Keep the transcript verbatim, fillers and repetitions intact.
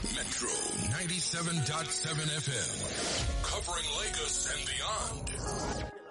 Metro ninety-seven point seven F M. Covering Lagos and beyond.